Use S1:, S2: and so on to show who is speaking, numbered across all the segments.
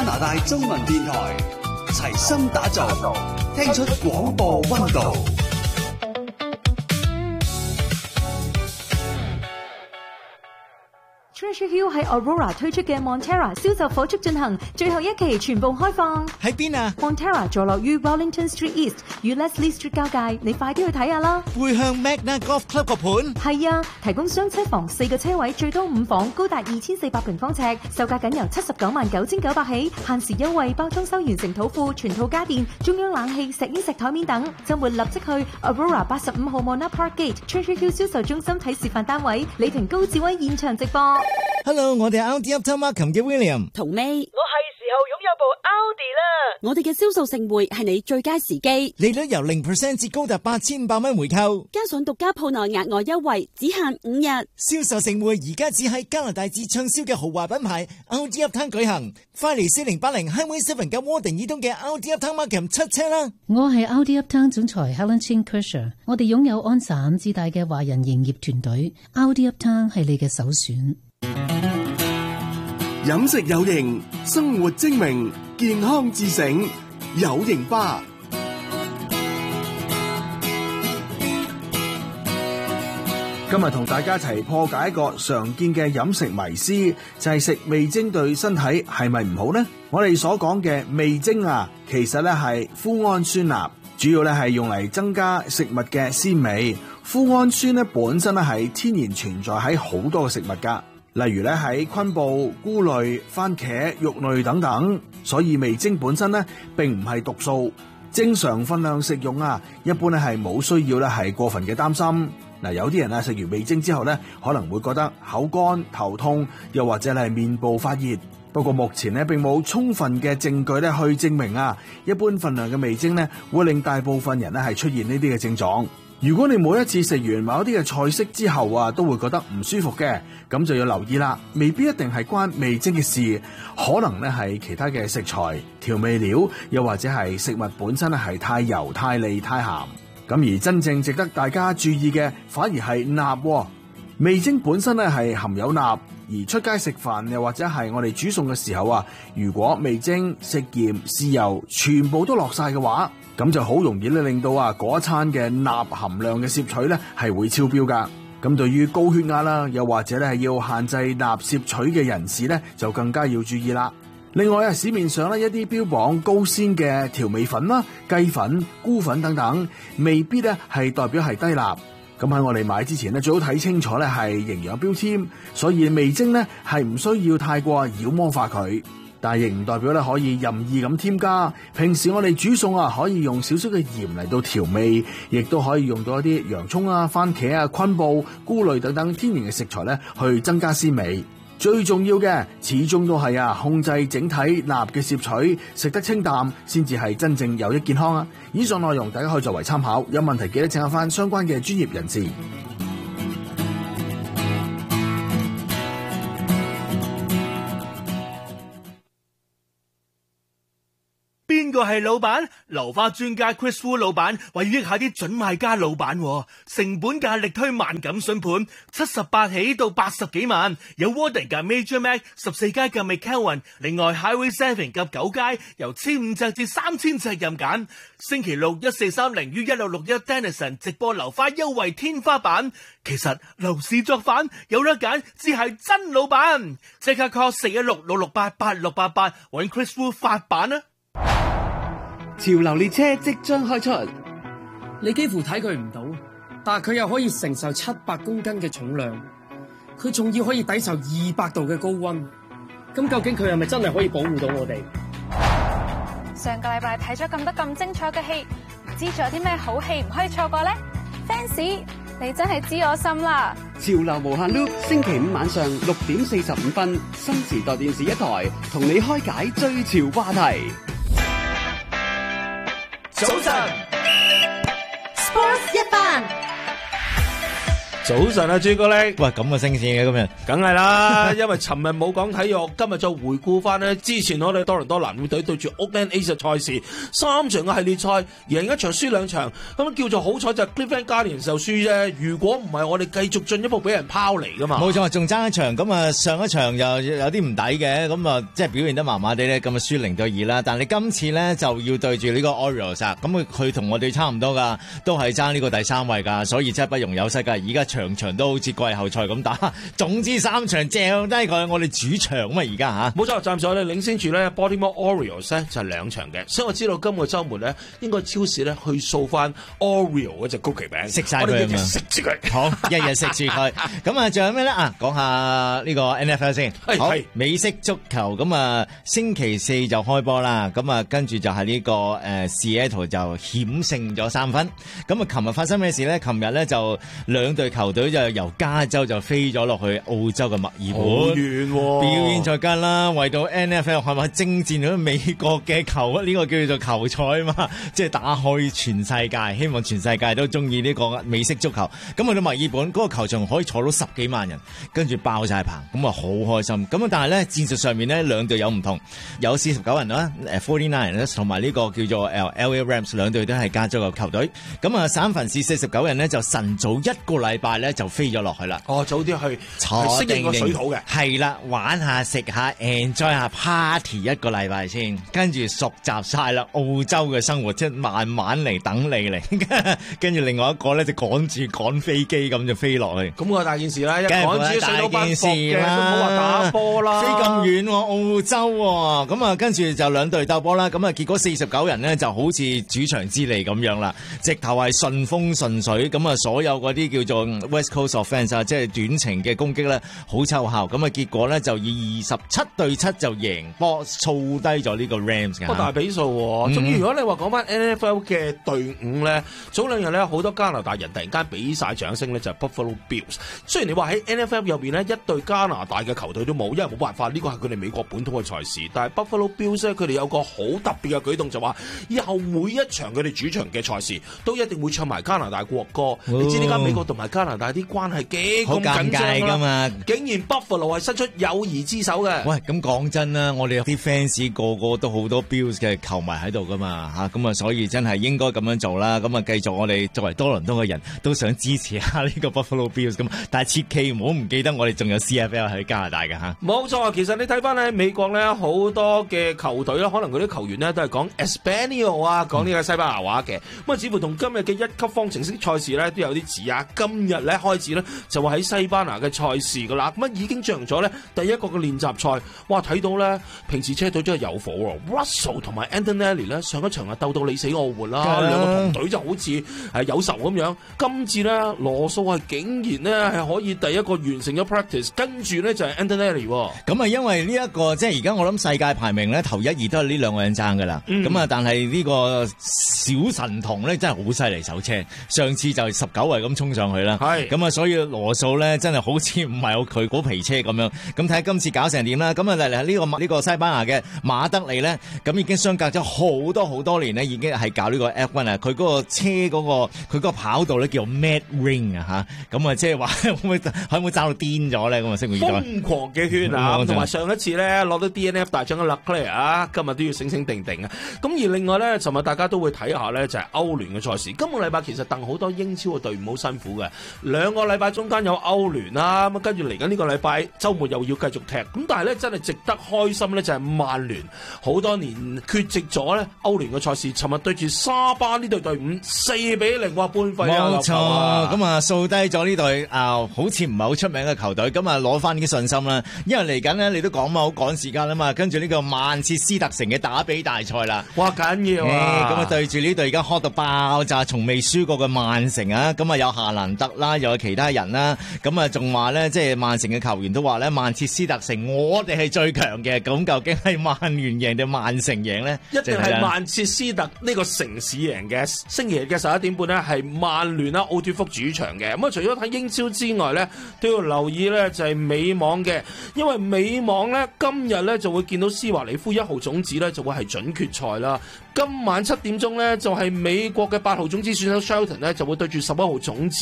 S1: 加拿大中文電台，齊心打造，聽出廣播溫度。
S2: Treasure Hill 喺 Aurora 推出嘅 Montera 銷售火速進行，最後一期全部開放。
S3: 喺邊啊
S2: ？Montera 坐落於 Wellington Street East 與 Leslie Street 交界，你快啲去睇下啦！
S3: 會向 Magna Golf Club 個盤？
S2: 係啊，提供雙車房4個車位，最多5房，高達2400平方尺，售價僅由799900起，限時優惠，包裝修完成土庫，全套家電、中央冷氣、石英石台面等。週末立即去 Aurora 85號 Mona Park Gate Treasure Hill 銷售中心睇示範單位，李婷高志威現場直播。
S3: Hello， 我哋係 Audi Uptown Markham 嘅 William。
S4: 同尾，
S5: 我係時候擁有部 Audi 啦！
S4: 我哋嘅銷售盛會係你最佳時機，
S3: 利率由0% 至高達8500蚊回購，
S4: 加上獨家鋪內額外優惠，只限5日。
S3: 銷售盛會而家只喺加拿大至暢銷嘅豪華品牌 Audi Uptown 舉行，快嚟4080 Highway 7嘅窩定以東嘅 Audi Uptown Markham 出車啦！
S6: 我係 Audi Uptown 總裁 Helen Chin Kersher， 我哋擁有安省至大嘅華人營業團隊 ，Audi Uptown 係你嘅首選。
S1: 飲食有型，生活精明，健康自省，有型吧。
S7: 今日同大家一齊破解一個常見嘅飲食迷思，就係食味精對身體係咪唔好呢？我哋所講嘅味精啊，其實咧係麩胺酸鈉，主要咧係用嚟增加食物嘅鮮味。麩胺酸咧本身咧係天然存在喺好多嘅食物噶。例如咧喺昆布、菇類、番茄、肉類等等，所以味精本身咧並唔係毒素，正常分量食用啊，一般咧係冇需要咧係過分嘅擔心。嗱，有啲人啊食完味精之後咧，可能會覺得口乾、頭痛，又或者係面部發熱。不過目前咧並冇充分嘅證據咧去證明啊，一般分量嘅味精咧會令大部分人咧係出現呢啲嘅症狀。如果你每一次食完某一啲嘅菜式之後啊，都會覺得唔舒服嘅，咁就要留意啦，未必一定係關味精嘅事，可能咧係其他嘅食材、調味料，又或者係食物本身咧係太油、太膩、太鹹。咁而真正值得大家注意嘅，反而係鈉。味精本身咧係含有鈉，而出街食飯又或者係我哋煮餸嘅時候啊，如果味精、食鹽、豉油全部都落晒嘅話，咁就好容易咧令到啊嗰一餐嘅鈉含量嘅攝取咧係會超標噶。咁對於高血壓啦，又或者咧係要限制鈉攝取嘅人士咧，就更加要注意啦。另外啊，市面上咧一啲標榜高鮮嘅調味粉啦、雞粉、菇粉等等，未必咧係代表係低鈉。咁喺我哋買之前咧，最好睇清楚咧係營養標籤。所以味精咧係唔需要太過妖魔化佢。但係亦唔代表咧可以任意咁添加。平時我哋煮餸啊，可以用少少嘅鹽嚟到調味，亦都可以用到一啲洋蔥啊、番茄啊、昆布、菇類等等天然嘅食材咧，去增加鮮味。最重要嘅始終都係啊，控制整體鈉嘅攝取，食得清淡先至係真正有益健康啊！以上內容大家可以作為參考，有問題記得請下翻相關嘅專業人士。
S8: 邊個係老闆？流花專家 Chris Wu 老闆為要益下啲準買家老闆，成本價力推萬錦筍盤，78起到80幾萬，有 Warden 及 Major Mac 14街及 McKelvin， 另外 Highway 7及9街由1500隻至3000隻任揀。星期六1430於1661 Denison 直播流花優惠天花板。其實樓市作反有得揀，只係真老闆。即刻 call 416-668-8688揾 Chris Wu 發版啊！
S9: 潮流列車即將開出，
S10: 你幾乎睇佢唔到，但係佢又可以承受700公斤嘅重量，佢仲要可以抵受200度嘅高溫。咁究竟佢係咪真係可以保護到我哋？
S11: 上個禮拜睇咗咁多咁精彩嘅戲，唔知仲有啲咩好戲唔可以錯過呢？ Fans， 你真係知我心啦！
S9: 潮流無限 loop， 星期五晚上6點45分，新時代電視一台同你開解最潮話題。
S12: 早晨 ，Sports 一班早晨啊，朱古力。
S3: 喂，咁嘅聲線嘅今日，
S12: 梗係啦，因為尋日冇講體育，今日就回顧翻呢之前我哋多倫多藍鳥隊對住 Oakland A's 嘅賽事，3場嘅系列賽，贏一場輸2場，咁叫做好彩就 Cleveland Guardians 就輸啫。如果唔係，我哋繼續進一步俾人拋離噶嘛。
S3: 冇錯，仲爭一場，咁啊上一場又有啲唔抵嘅，咁啊即係表現得麻麻地咧，咁啊輸0-2啦。但係你今次咧就要對住呢個 Orioles 啊，咁佢同我哋差唔多噶，都係爭呢個第3位噶，所以真係不容有失噶。而家場場都好似季後賽咁打，總之3場掟低佢，我哋主場啊嘛而家吓。
S12: 冇錯，暫時我哋領先住咧 Baltimore Orioles 咧就係2場嘅，所以我知道今個週末咧應該超市咧去掃翻 Oreo 嗰隻曲奇餅，
S3: 食晒佢啊嘛，
S12: 食住佢，
S3: 好一日食住佢。咁啊，仲有咩咧啊？講下呢個 NFL 先。好，美式足球咁啊，星期4就開波啦。咁啊，跟住就係呢個Seattle 就險勝咗3分。咁啊，琴日發生咩事咧？琴日咧就2隊球隊就由加州就飛咗落去澳洲嘅墨爾本，
S12: 好遠喎，
S3: 表演賽間啦，為到 NFL 係咪征戰咗美國嘅球呢個叫做球賽啊嘛，即係打開全世界，希望全世界都中意呢個美式足球。咁去到墨爾本嗰個球場可以坐到10幾萬人，跟住爆晒棚，咁啊好開心。咁啊但係咧戰術上面咧2隊有唔同，有49人啦，49ers 同埋呢個叫做 LA Rams 2隊都係加州嘅球隊。咁啊三藩市49人咧就晨早1個禮拜咧就飛咗落去啦。
S12: 哦，早啲去
S3: 坐
S12: 適應個水土嘅。
S3: 係啦，玩下食下 enjoy 下 party 1個禮拜先，跟住熟習晒啦澳洲嘅生活，即係慢慢嚟等你嚟。跟住另外一個咧就趕飛機咁就飛落去。
S12: 咁個大件事啦，一趕住水土不服嘅，都唔好話打波啦。
S3: 飛咁遠喎，澳洲喎，咁啊跟住就2隊鬥波啦。咁啊結果49人呢就好似主場之利咁樣啦，直頭係順風順水。咁啊所有嗰啲叫做 West Coast offense 啊，即係短程嘅攻擊咧好奏效。咁啊結果咧就以27-7就贏波，掃低咗呢個 Rams 嘅。
S12: 大比數喎。仲要如果你話講翻 NFL 嘅隊伍咧，早2日咧好多加拿大人突然間俾晒掌聲咧，就係 Buffalo Bills。雖然你話喺 NFL 入邊咧一隊加拿大嘅球隊都冇，因為冇辦法呢個係佢哋美國本土嘅賽事。但係 Buffalo Bills 咧，佢哋有個好特別嘅舉動，就話以後每一場佢哋主場嘅賽事都一定會唱埋加拿大國歌。你知呢間美國同埋加拿大啲關係幾咁緊張㗎嘛？竟然 Buffalo 係伸出友誼之手嘅。
S3: 喂，咁講真啦，我哋有啲 fans 個個都好多 Bills 嘅球迷喺度噶嘛嚇，咁啊所以真係應該咁樣做啦。咁啊繼續我哋作為多倫多嘅人都想支持下呢個 Buffalo Bills 咁，但係切記唔好唔記得我哋仲有 CFL 喺加拿大嘅嚇。
S12: 冇錯，其實你睇翻咧美國咧好多嘅球隊啦，可能嗰啲球員咧都係講 Espanol 啊，講呢個西班牙話嘅。咁啊，似乎同今日嘅1級方程式賽事咧都有啲似啊。今日咧開始咧就話喺西班牙嘅賽事噶啦，咁啊已經進行咗咧第一個嘅練習賽。哇，睇到咧平時車隊真係有火喎 ，Russell 同埋 Antonelli 咧上一場啊鬥到你死我活啦，兩個同隊就好似係有仇咁樣。今次咧羅素係竟然咧係可以第一個完成咗 practice， 跟住咧就係 Antonelli。
S3: 咁啊，因為呢一個即係而家我諗世界排名咧頭1、2都係呢2個人爭噶啦。咁啊，但係呢個小神童咧真係好犀利手車，上次就19位咁衝上去啦。係咁啊，所以羅素咧真係好似唔係有佢嗰皮車咁樣。咁睇下今次搞成點啦。咁啊嚟呢個西班牙嘅馬德里咧，咁已經相隔咗好多年咧，已經係搞呢個 F1 啊。佢嗰個車嗰佢嗰個跑道咧叫 Mad Ring 啊嚇。咁啊即係話可唔可以揸到癲咗咧？咁啊，拭目以待。瘋
S12: 狂嘅圈啊！同埋上一次咧攞到 DNF 大獎嘅 Leclerc 啊，今日都要醒醒定定啊！咁而另外咧，尋日大家都會睇下咧，就係歐聯嘅賽事。今個禮拜其實戥好多英超嘅隊伍好辛苦嘅，2個禮拜中間有歐聯啦，咁跟住嚟緊呢個禮拜週末又要繼續踢。咁但係咧真係值得開心咧，就係曼聯好多年缺席咗咧歐聯嘅賽事，尋日對住沙巴呢隊隊伍4-0，哇半廢啊！
S3: 冇錯，咁啊掃低咗呢隊好似唔係好出名嘅球隊，咁啊攞翻啲信心啦。因為嚟緊咧，你都講嘛，好趕時間啦嘛，跟住呢個曼徹斯特城嘅打比大賽啦，
S12: 哇緊要啊！
S3: 咁啊對住呢隊而家 hot 到爆炸，從未輸過嘅曼城啊，咁啊有夏蘭特啦，又有其他人啦，咁啊仲話咧，即係曼城嘅球員都話咧，曼徹斯特城我哋係最強嘅，咁究竟係曼聯贏定曼城贏咧？
S12: 一定係曼徹斯特呢個城市贏嘅。星期日嘅11點半咧，係曼聯啦奧脱福主場嘅。咁啊，除咗睇英超之外咧，都要留意咧就係美網嘅，因為美網咧今日咧就會見到斯華里夫1號種子咧就會係準決賽啦。今晚7點鐘咧就係美國嘅8號種子選手 Shelton 咧就會對住11號種子嘅。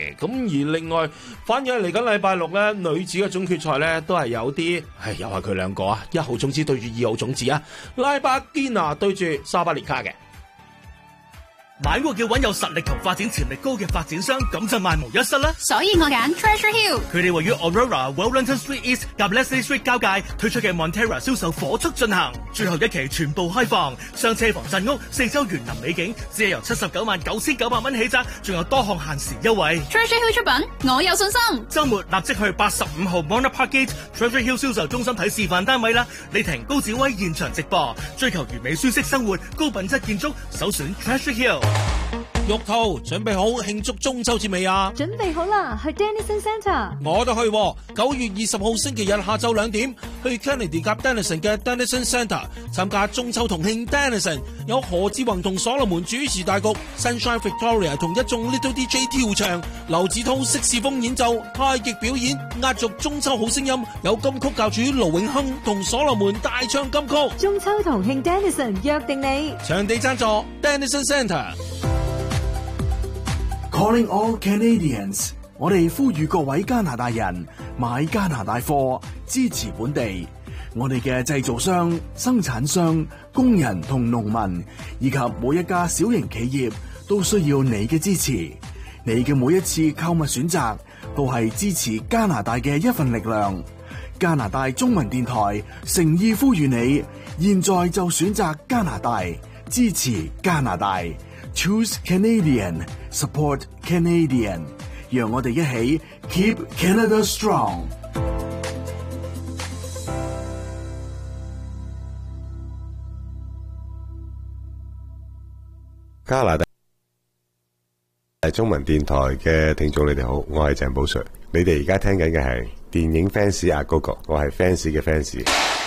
S12: 咁而另外，反而係嚟緊禮拜六咧，女子嘅總決賽咧都係有啲，又係佢兩個啊，1號種子對住2號種子啊，拉巴堅拿對住沙巴列卡嘅。
S8: 買屋要揾有實力同發展潛力高嘅發展商，咁就萬無一失啦。
S4: 所以我揀 Treasure Hill。
S8: 佢哋位於 Aurora、Wellington Street East 及 Leslie Street 交界推出嘅 Montera 銷售火速進行，最後一期全部開放，雙車房鎮屋，4周園林美景，只係由799900蚊起價，仲有多項限時優惠。
S4: Treasure Hill 出品，我有信心。
S8: 週末立即去85號 Mona Park Gate Treasure Hill 銷售中心睇示範單位啦！李婷、高子威現場直播，追求完美舒適生活，高品質建築，首選 Treasure Hill。
S12: 玉兔準備好慶祝中秋節未啊？
S2: 準備好啦，去 Denison Centre。
S12: 我都去，9月20號星期日下晝2點，去 Kennedy 夾 Denison 嘅 Denison Centre 參加中秋同慶 Denison， 有何志宏同所羅門主持大局 ，Sunshine Victoria 同一眾 Little DJ 跳場，劉子韜色士風演奏，太極表演，壓軸中秋好聲音，有金曲教主盧永亨同所羅門大唱金曲。
S2: 中秋同慶 Denison 約定你，
S12: 場地贊助 Denison
S7: Centre。Calling all Canadians， 我哋呼籲各位加拿大人買加拿大貨，支持本地。我哋嘅製造商、生產商、工人同農民，以及每一家小型企業，都需要你嘅支持。你嘅每一次購物選擇，都係支持加拿大嘅一份力量。加拿大中文電台誠意呼籲你，現在就選擇加拿大，支持加拿大。Choose Canadian, support Canadian， 讓我哋一起 Keep Canada Strong。
S13: 加拿大中文電台嘅聽眾，你哋好，我係鄭寶瑞。你哋而家聽緊嘅係電影 fans 阿 Gogo， 我係 fans 嘅 fans。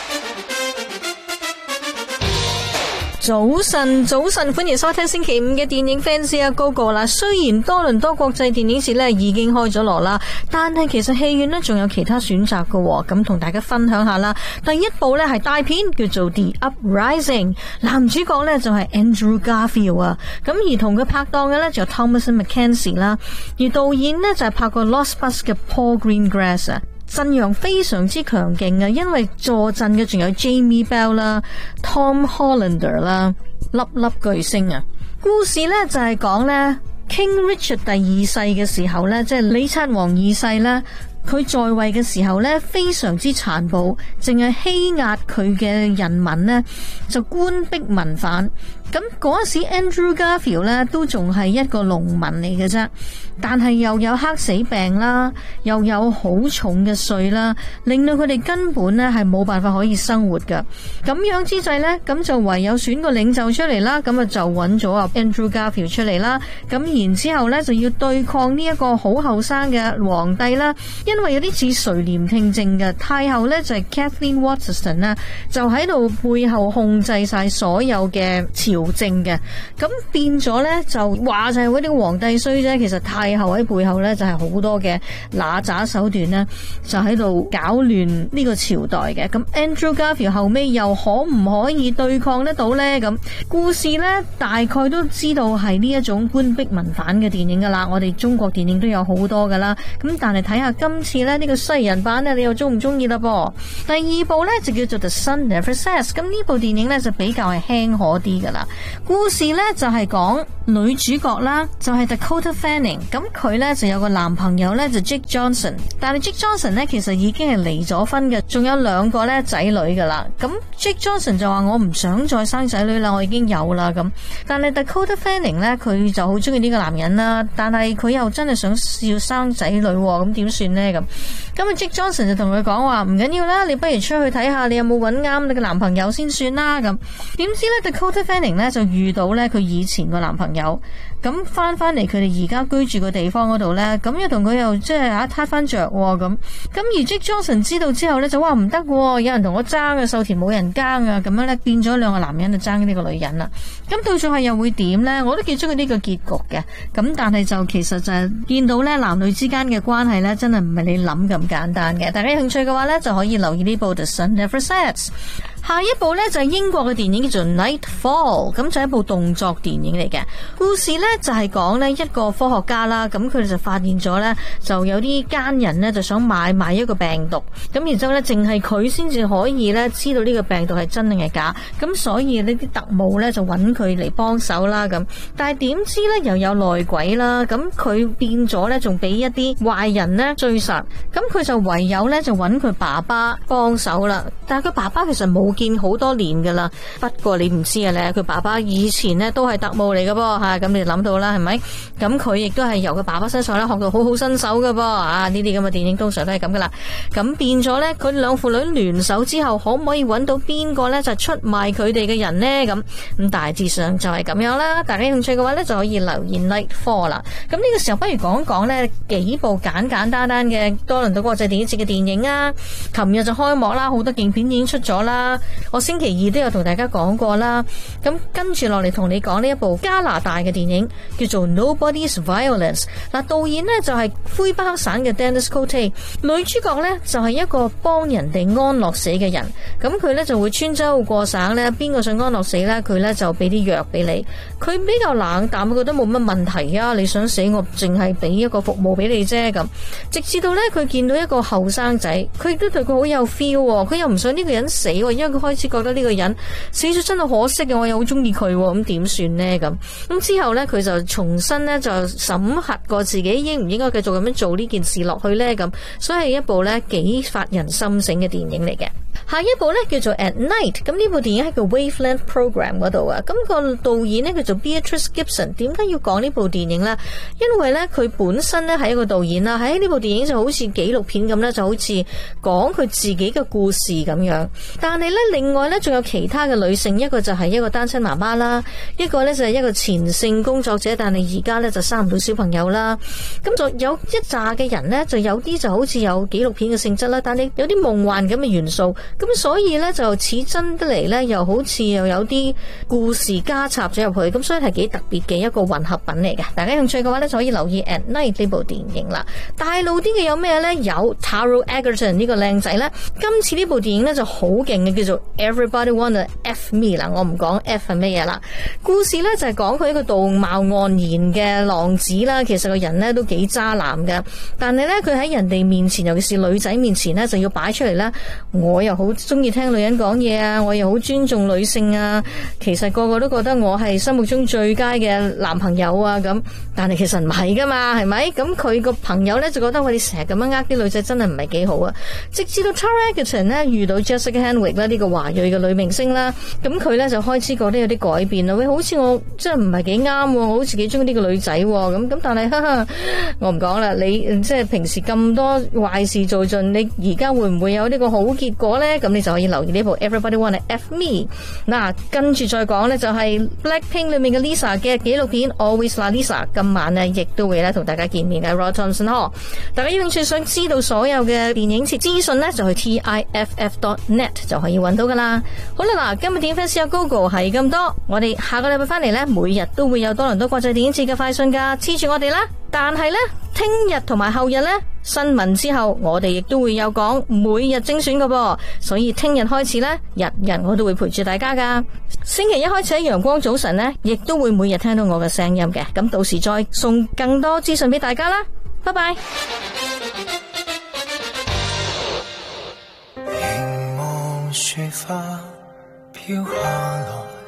S14: 早晨，歡迎收聽星期五嘅電影 fans 啊，Gogo啦。雖然多倫多國際電影節咧已經開咗鑼啦，但係其實戲院咧仲有其他選擇嘅，咁同大家分享下啦。第一部咧係大片，叫做 The Uprising， 男主角咧就係 Andrew Garfield 啊，咁而同佢拍檔嘅咧就有 Thomasin McKenzie 啦，而導演咧就係拍過 Lost Bus 嘅 Paul Greengrass 啊。陣容非常之強勁啊，因為坐鎮嘅仲有 Jamie Bell 啦、Tom Hollander 啦，粒巨星啊！故事呢就係講呢 King Richard 第二世嘅時候呢，即係李察王二世呢，佢在位嘅時候呢非常之殘暴，淨係欺壓佢嘅人民呢，就官逼民反。咁嗰時 Andrew Garfield 咧都仲係一個農民嚟嘅啫，但係又有黑死病啦，又有好重嘅稅啦，令到佢哋根本咧係冇辦法可以生活噶。咁樣之際咧，咁就唯有選個領袖出嚟啦，咁啊就揾咗阿 Andrew Garfield 出嚟啦。咁然之後咧就要對抗呢一個好後生嘅皇帝啦，因為有啲似垂簾聽政嘅太后咧就係 Kathleen Waterston 啦，就喺度背後控制晒所有嘅朝政嘅，咁變咗咧就話就係嗰啲皇帝衰啫，其實太后喺背後咧就係好多嘅揦鮓手段咧，就喺度搞亂呢個朝代嘅。咁 Andrew Garfield 後尾又可唔可以對抗得到咧？咁故事咧大概都知道係呢一種官逼民反嘅電影噶啦，我哋中國電影都有好多噶啦。咁但係睇下今次咧呢個西人版咧，你又中唔中意啦噃？第二部咧就叫做 The Sun Never Sets， 咁呢部電影咧就比較係輕可啲噶啦。故事咧就係講女主角啦，就係 Dakota Fanning， 咁佢咧就有個男朋友咧就 Jake Johnson， 但係 Jake Johnson 咧其實已經係離咗婚嘅，仲有2個咧仔女噶啦。咁 Jake Johnson 就話我唔想再生仔女啦，我已經有啦咁。但係 Dakota Fanning 咧佢就好中意呢個男人啦，但係佢又真係想要生仔女，咁點算呢？咁啊 Jake Johnson 就同佢講話唔緊要啦，你不如出去睇下你有冇揾啱你嘅男朋友先算啦。咁點知咧 Dakota Fanning 咧就遇到咧佢以前個男朋友，咁翻嚟佢哋而家居住個地方嗰度咧，咁又同佢又即係撻翻着咁而 Jake Johnson 知道之後咧就話唔得，有人同我爭啊，瘦田冇人耕啊，咁樣咧變咗2個男人就爭呢個女人啦。咁到最後又會點咧？我都幾中意呢個結局嘅，咁但係就其實就係見到咧男女之間嘅關係咧，真係唔係你諗咁簡單嘅。大家有興趣嘅話咧，就可以留意呢部 The Sun Never Sets。 下一部呢，就係英國嘅電影叫做 Nightfall， 咁就係一部動作電影嚟嘅。故事呢，就係講呢一個科學家啦，咁佢哋就發現咗呢，就有啲奸人呢，就想買賣一個病毒，咁然之後呢，淨係佢先至可以呢知道呢個病毒係真定係假，咁所以呢啲特務呢，就揾佢嚟幫手啦咁。但係點知呢，又有內鬼啦，咁佢變咗呢，仲俾一啲壞人呢追殺，咁佢就唯有呢，就揾佢爸爸幫手啦。但係佢爸爸其實冇見好多年噶啦，不過你唔知嘅咧，佢爸爸以前呢都係特務嚟嘅噃吓，咁你諗到啦係咪？咁佢亦都係由佢爸爸身上咧學到好好身手嘅噃啊！呢啲咁嘅電影通常都係咁噶啦。咁變咗咧，佢兩父女聯手之後，可唔可以揾到邊個咧就出賣佢哋嘅人呢？咁大致上就係咁樣啦。大家有興趣嘅話咧，就可以留言 Nightfall 啦。咁呢個時候不如講講咧幾部簡簡單單嘅多倫多國際電影節嘅電影啊。琴日就開幕啦，好多勁片已經出咗啦。我星期二都有同大家講過啦。咁跟住落嚟同你講呢一部加拿大嘅電影叫做 Nobody's Violence。嗱，導演呢就係魁北克省嘅 Dennis Cote， 女主角呢就係一個幫人哋安樂死嘅人。咁佢呢就會穿州過省呢，邊個想安樂死呢，佢呢就俾啲藥俾你。佢比較冷淡，佢覺得冇乜問題啊。你想死，我淨係俾一個服務俾你啫咁。直至到呢，佢見到一個後生仔，佢亦都對佢好有 feel， 佢又唔想呢個人死，因為佢開始覺得呢個人死咗真係可惜嘅，我又好中意佢，咁點算呢？咁之後呢，佢就重新呢就審核過自己應唔應該繼續咁樣做呢件事落去呢？咁所以係一部呢幾發人心醒嘅電影嚟嘅。下一部呢叫做 At Night， 咁呢部電影喺個 Wavelength Program 嗰度啊。咁個導演呢叫做 Beatrice Gibson。點解要講呢部電影呢？因為呢，佢本身呢係一個導演啦，喺呢部電影就好似紀錄片咁呢，就好似講佢自己嘅故事咁樣。但係呢，另外呢，仲有其他嘅女性，一個就係一個單親媽媽啦，一個呢就係一個前性工作者，但係而家呢就生唔到小朋友啦。咁就有一紮嘅人呢，就有啲就好似有紀錄片嘅性質啦，但係有啲夢幻咁嘅元素。咁所以呢，就似真得嚟呢，又好似又有啲故事加插咗入去，咁所以係幾特別嘅一個混合品嚟嘅。大家有興趣嘅話呢，就可以留意 At Night 呢部電影啦。大路啲嘅有咩呢？有 Taron Egerton 呢個靚仔呢。今次呢部電影呢就好勁嘅，叫做 Everybody Wanna F Me 啦。我唔講 F 係乜嘢啦。故事呢就係講佢一個道貌岸然嘅浪子啦，其實個人呢都幾渣男嘅，但係呢，佢喺人哋面前，尤其是女仔面前呢，就要擺出嚟呢。我又好中意聽女人講嘢啊，我又好尊重女性啊，其實個個都覺得我係心目中最佳嘅男朋友啊咁，但係其實唔係噶嘛，係咪？咁佢個朋友呢，就覺得我哋成日咁樣啲女仔真係唔係幾好啊。直至到 Taron Egerton 呢遇到 Jessica Henwick 啦，呢個華裔嘅女明星啦，咁佢呢就開始覺得有啲改變啦。喂，好似我真係唔係幾啱，我好似幾中意呢個女仔咁，但係哈哈，我唔講啦。你即係平時咁多壞事做盡，你而家會唔會有呢個好結果呢？咁你就可以留意呢部 Everybody Wanna F Me。嗱，跟住再講呢，就係 Blackpink 裏面嘅 Lisa 嘅紀錄片 Always La Lisa， 今晚呢亦都會咧同大家見面嘅 Royal Thomson Hall。大家有興趣想知道所有嘅電影節資訊呢，就去 TIFF.net 就可以揾到噶啦。好啦，嗱，今日電影 fans 阿 Gogo 係咁多，我哋下個禮拜翻嚟呢，每日都會有多倫多國際電影節嘅快訊噶，黐住我哋啦。但係呢，聽日同埋後日呢，新聞之後我哋亦都會有講每日精選噶噃，所以聽日開始呢，日日我都會陪住大家噶。星期一開始喺陽光早晨呢，亦都會每日聽到我嘅聲音嘅，咁到時再送更多資訊俾大家啦。拜拜。
S15: 凝望雪花飄下來，